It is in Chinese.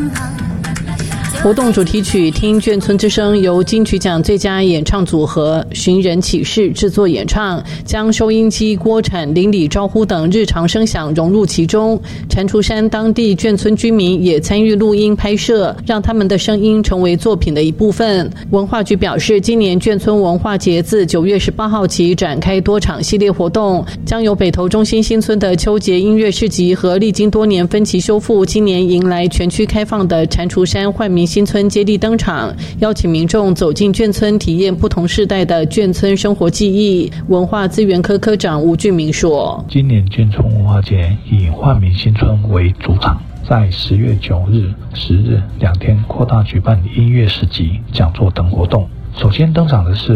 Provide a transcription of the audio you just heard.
活动主题曲《听眷村之声》由金曲奖最佳演唱组合寻人启事制作演唱，将收音机、锅铲、邻里招呼等日常声响融入其中。蟾蜍山当地眷村居民也参与录音拍摄，让他们的声音成为作品的一部分。文化局表示，今年眷村文化节自9月18号起展开多场系列活动，将由北投中心新村的秋节音乐市集和历经多年分期修复，今年迎来全区开放的蟾蜍山煥民新村接力登场，邀请民众走进眷村，体验不同世代的眷村生活记忆。文化资源科科长吴俊明说：“ 今年眷村文化节以煥民新村为主场，在10月9日、10日2天扩大举办音乐市集、讲座等活动。首先登场的是